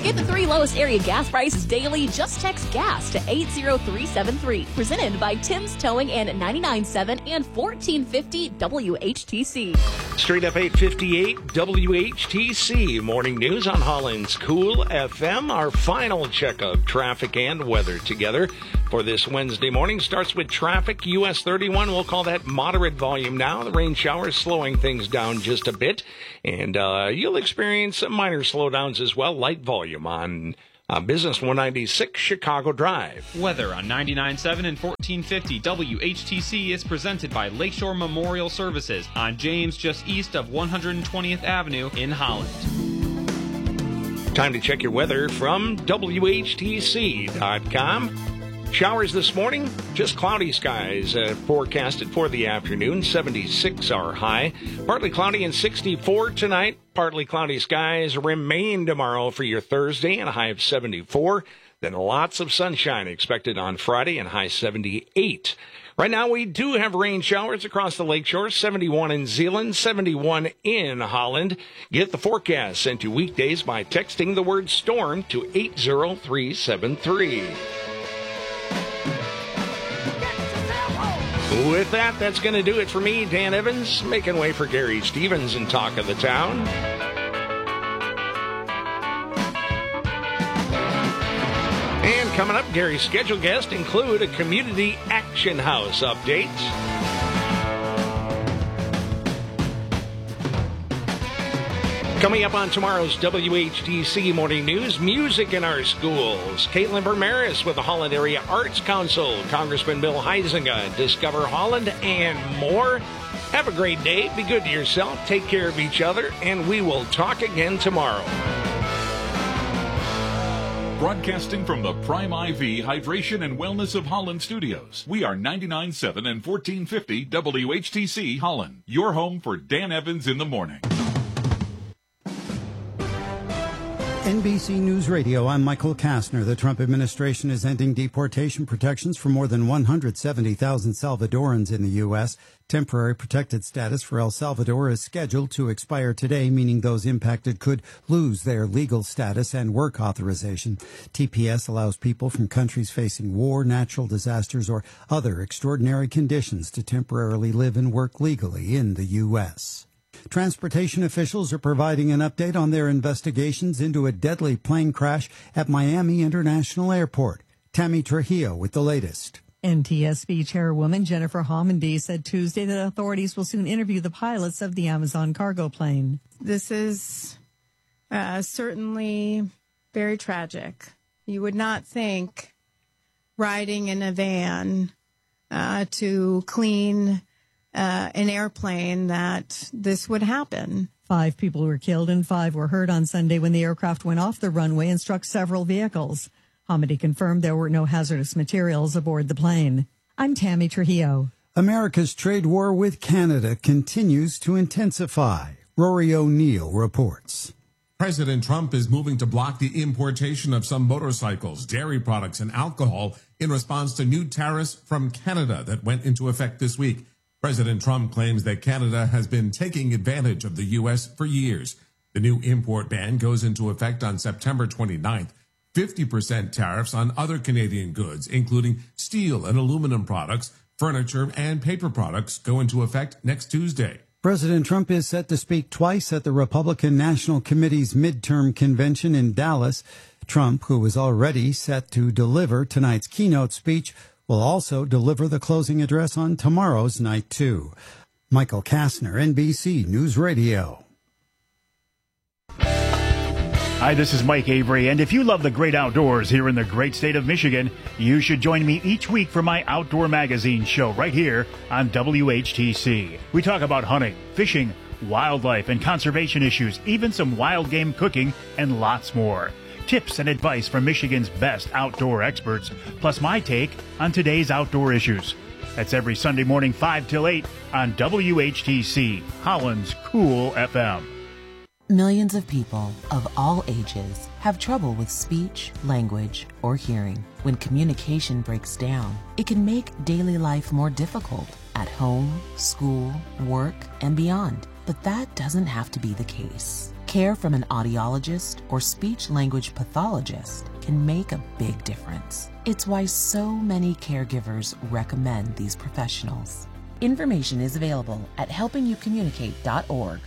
Get the 3 lowest area gas prices daily. Just text GAS to 80373. Presented by Tim's Towing and 99.7 and 1450 WHTC. Straight up 858 WHTC. Morning news on Holland's Cool FM. Our final check of traffic and weather together for this Wednesday morning starts with traffic. US 31, we'll call that moderate volume now. The rain showers slowing things down just a bit. And you'll experience some minor slowdowns as well. Light volume on Business 196 Chicago Drive. Weather on 99.7 and 1450 WHTC is presented by Lakeshore Memorial Services on James, just east of 120th Avenue in Holland. Time to check your weather from WHTC.com. Showers this morning, just cloudy skies forecasted for the afternoon. 76 our high. Partly cloudy and 64 tonight. Partly cloudy skies remain tomorrow for your Thursday and a high of 74. Then lots of sunshine expected on Friday and high 78. Right now we do have rain showers across the lakeshore. 71 in Zeeland, 71 in Holland. Get the forecast sent to weekdays by texting the word storm to 80373. With that, that's going to do it for me, Dan Evans, making way for Gary Stevens in Talk of the Town. And coming up, Gary's scheduled guests include a Community Action House update. Coming up on tomorrow's WHTC Morning News, music in our schools. Caitlin Vermeris with the Holland Area Arts Council, Congressman Bill Huizenga, Discover Holland, and more. Have a great day. Be good to yourself. Take care of each other, and we will talk again tomorrow. Broadcasting from the Prime IV Hydration and Wellness of Holland studios, we are 99.7 and 1450 WHTC Holland, your home for Dan Evans in the morning. NBC News Radio, I'm Michael Kastner. The Trump administration is ending deportation protections for more than 170,000 Salvadorans in the U.S. Temporary protected status for El Salvador is scheduled to expire today, meaning those impacted could lose their legal status and work authorization. TPS allows people from countries facing war, natural disasters, or other extraordinary conditions to temporarily live and work legally in the U.S. Transportation officials are providing an update on their investigations into a deadly plane crash at Miami International Airport. Tammy Trujillo with the latest. NTSB Chairwoman Jennifer Homendy said Tuesday that authorities will soon interview the pilots of the Amazon cargo plane. This is certainly very tragic. You would not think riding in a van to clean an airplane that this would happen. 5 people were killed and 5 were hurt on Sunday when the aircraft went off the runway and struck several vehicles. Homendy confirmed there were no hazardous materials aboard the plane. I'm Tammy Trujillo. America's trade war with Canada continues to intensify. Rory O'Neill reports. President Trump is moving to block the importation of some motorcycles, dairy products, and alcohol in response to new tariffs from Canada that went into effect this week. President Trump claims that Canada has been taking advantage of the U.S. for years. The new import ban goes into effect on September 29th. 50% tariffs on other Canadian goods, including steel and aluminum products, furniture, and paper products, go into effect next Tuesday. President Trump is set to speak twice at the Republican National Committee's midterm convention in Dallas. Trump, who was already set to deliver tonight's keynote speech, will also deliver the closing address on tomorrow's night, too. Michael Kastner, NBC News Radio. Hi, this is Mike Avery, and if you love the great outdoors here in the great state of Michigan, you should join me each week for my Outdoor Magazine show right here on WHTC. We talk about hunting, fishing, wildlife, and conservation issues, even some wild game cooking, and lots more. Tips and advice from Michigan's best outdoor experts, plus my take on today's outdoor issues. That's every Sunday morning 5 till 8 on WHTC, Holland's Cool FM. Millions of people of all ages have trouble with speech, language, or hearing. When communication breaks down, it can make daily life more difficult at home, school, work, and beyond. But that doesn't have to be the case. Care from an audiologist or speech-language pathologist can make a big difference. It's why so many caregivers recommend these professionals. Information is available at helpingyoucommunicate.org.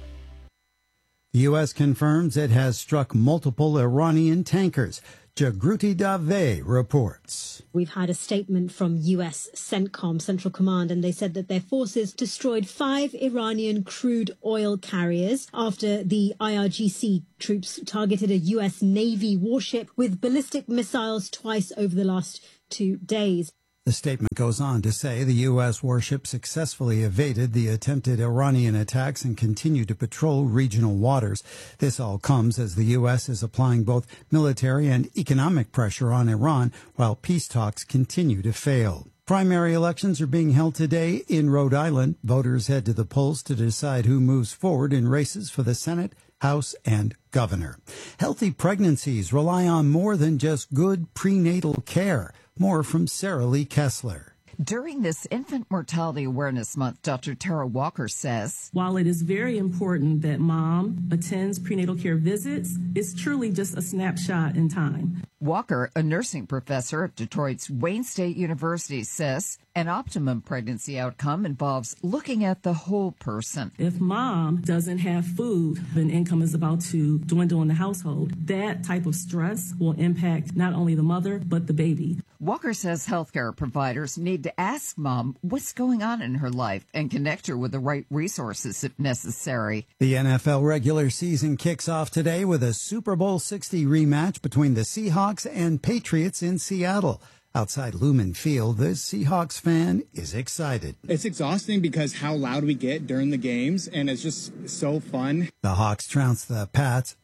The U.S. confirms it has struck multiple Iranian tankers. Jagruti Dave reports. We've had a statement from U.S. CENTCOM, Central Command, and they said that their forces destroyed 5 Iranian crude oil carriers after the IRGC troops targeted a U.S. Navy warship with ballistic missiles twice over the last 2 days. The statement goes on to say the U.S. warship successfully evaded the attempted Iranian attacks and continued to patrol regional waters. This all comes as the U.S. is applying both military and economic pressure on Iran while peace talks continue to fail. Primary elections are being held today in Rhode Island. Voters head to the polls to decide who moves forward in races for the Senate, House, and governor. Healthy pregnancies rely on more than just good prenatal care. More from Sarah Lee Kessler. During this Infant Mortality Awareness Month, Dr. Tara Walker says, while it is very important that mom attends prenatal care visits, it's truly just a snapshot in time. Walker, a nursing professor at Detroit's Wayne State University, says an optimum pregnancy outcome involves looking at the whole person. If mom doesn't have food and income is about to dwindle in the household, that type of stress will impact not only the mother, but the baby. Walker says healthcare providers need to ask mom what's going on in her life and connect her with the right resources if necessary. The NFL regular season kicks off today with a Super Bowl 60 rematch between the Seahawks and Patriots in Seattle. Outside Lumen Field, the Seahawks fan is excited. It's exhausting because how loud we get during the games, and it's just so fun. The Hawks trounced the Pats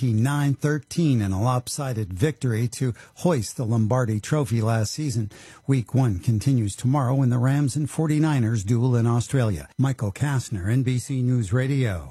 29-13 in a lopsided victory to hoist the Lombardi Trophy last season. Week 1 continues tomorrow when the Rams and 49ers duel in Australia. Michael Kastner, NBC News Radio.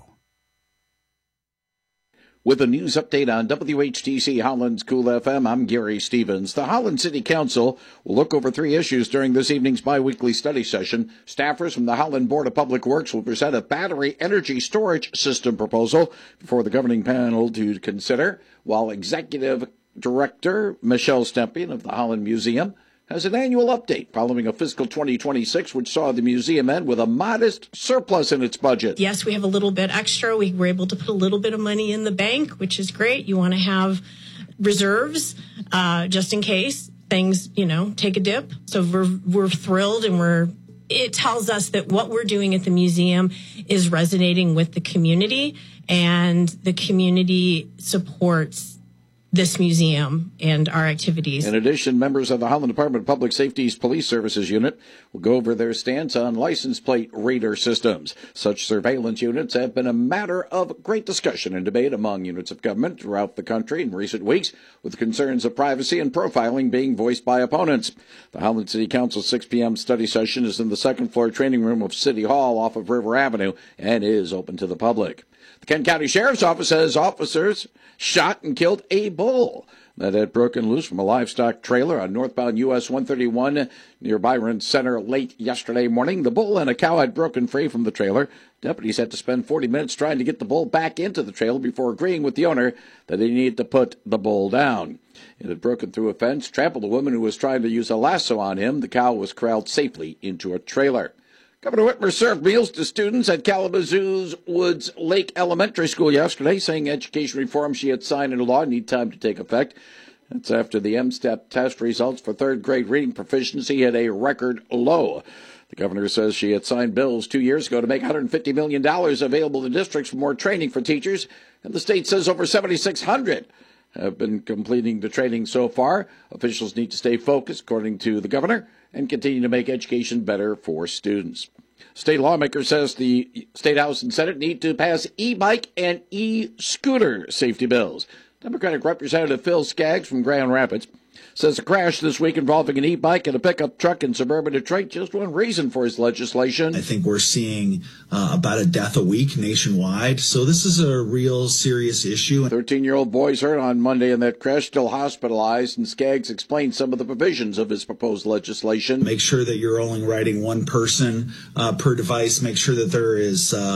With a news update on WHTC Holland's Cool FM, I'm Gary Stevens. The Holland City Council will look over 3 issues during this evening's biweekly study session. Staffers from the Holland Board of Public Works will present a battery energy storage system proposal before the governing panel to consider, while Executive Director Michelle Stempien of the Holland Museum has an annual update following a fiscal 2026, which saw the museum end with a modest surplus in its budget. Yes, we have a little bit extra. We were able to put a little bit of money in the bank, which is great. You want to have reserves just in case things, take a dip. So we're thrilled, and it tells us that what we're doing at the museum is resonating with the community, and the community supports this museum and our activities. In addition, members of the Holland Department of Public Safety's Police Services Unit will go over their stance on license plate radar systems. Such surveillance units have been a matter of great discussion and debate among units of government throughout the country in recent weeks, with concerns of privacy and profiling being voiced by opponents. The Holland City Council's 6 p.m. study session is in the second-floor training room of City Hall off of River Avenue and is open to the public. The Kent County Sheriff's Office says officers shot and killed a bull that had broken loose from a livestock trailer on northbound US 131 near Byron Center late yesterday morning. The bull and a cow had broken free from the trailer. Deputies had to spend 40 minutes trying to get the bull back into the trailer before agreeing with the owner that they needed to put the bull down. It had broken through a fence, trampled a woman who was trying to use a lasso on him. The cow was corralled safely into a trailer. Governor Whitmer served meals to students at Kalamazoo's Woods Lake Elementary School yesterday, saying education reform she had signed into law need time to take effect. That's after the M-STEP test results for third-grade reading proficiency hit a record low. The governor says she had signed bills 2 years ago to make $150 million available to districts for more training for teachers, and the state says over 7,600 have been completing the training so far. Officials need to stay focused, according to the governor, and continue to make education better for students. State lawmaker says the State House and Senate need to pass e-bike and e-scooter safety bills. Democratic Representative Phil Skaggs from Grand Rapids says a crash this week involving an e-bike and a pickup truck in suburban Detroit just one reason for his legislation. I think we're seeing about a death a week nationwide, so this is a real serious issue. 13-year-old boys hurt on Monday in that crash, still hospitalized, and Skaggs explained some of the provisions of his proposed legislation. Make sure that you're only riding one person per device. Make sure that there is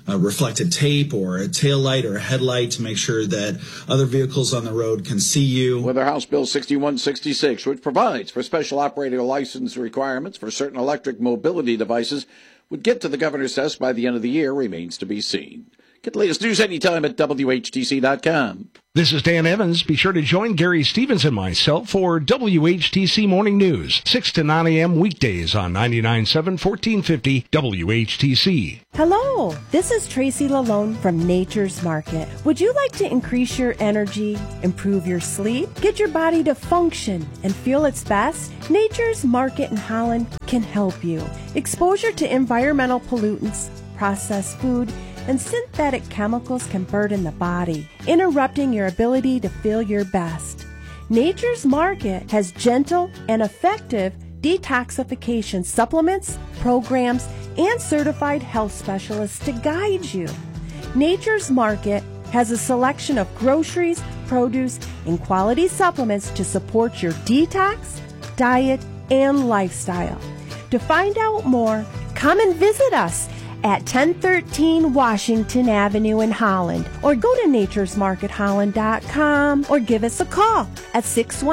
reflected tape or a tail light or a headlight to make sure that other vehicles on the road can see you. Whether House Bill 6166, which provides for special operator license requirements for certain electric mobility devices, would get to the governor's desk by the end of the year remains to be seen. Get the latest news anytime at WHTC.com. This is Dan Evans. Be sure to join Gary Stevens and myself for WHTC Morning News, 6 to 9 a.m. weekdays on 99.7, 1450 WHTC. Hello, this is Tracy Lalone from Nature's Market. Would you like to increase your energy, improve your sleep, get your body to function and feel its best? Nature's Market in Holland can help you. Exposure to environmental pollutants, processed food, and synthetic chemicals can burden the body, interrupting your ability to feel your best. Nature's Market has gentle and effective detoxification supplements, programs, and certified health specialists to guide you. Nature's Market has a selection of groceries, produce, and quality supplements to support your detox, diet, and lifestyle. To find out more, come and visit us at 1013 Washington Avenue in Holland, or go to naturesmarketholland.com, or give us a call at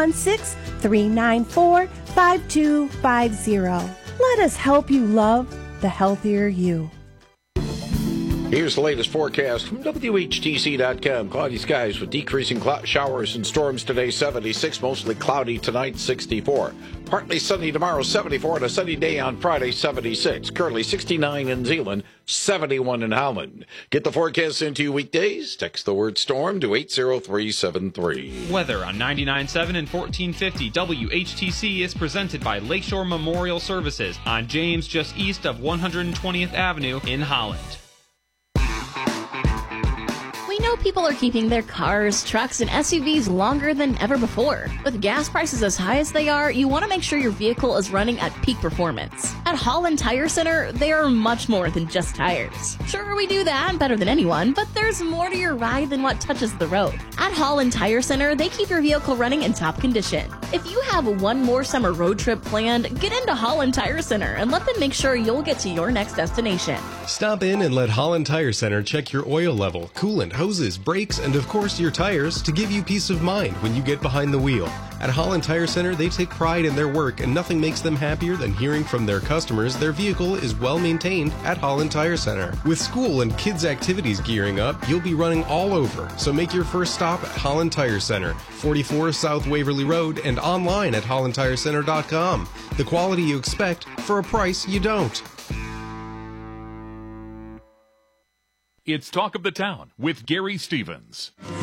616-394-5250. Let us help you love the healthier you. Here's the latest forecast from WHTC.com. Cloudy skies with decreasing showers and storms today, 76. Mostly cloudy tonight, 64. Partly sunny tomorrow, 74. And a sunny day on Friday, 76. Currently 69 in Zeeland, 71 in Holland. Get the forecast into you weekdays. Text the word storm to 80373. Weather on 99.7 and 1450 WHTC is presented by Lakeshore Memorial Services on James, just east of 120th Avenue in Holland. We know people are keeping their cars, trucks, and SUVs longer than ever before. With gas prices as high as they are, you want to make sure your vehicle is running at peak performance. At Holland Tire Center, they are much more than just tires. Sure, we do that better than anyone, but there's more to your ride than what touches the road. At Holland Tire Center, they keep your vehicle running in top condition. If you have one more summer road trip planned, get into Holland Tire Center and let them make sure you'll get to your next destination. Stop in and let Holland Tire Center check your oil level, coolant, hoses, brakes, and of course your tires to give you peace of mind when you get behind the wheel. At Holland Tire Center, they take pride in their work, and nothing makes them happier than hearing from their customers their vehicle is well maintained at Holland Tire Center. With school and kids' activities gearing up, you'll be running all over, so make your first stop at Holland Tire Center, 44 South Waverly Road, and online at hollandtirecenter.com. The quality you expect for a price you don't. It's Talk of the Town with Gary Stevens.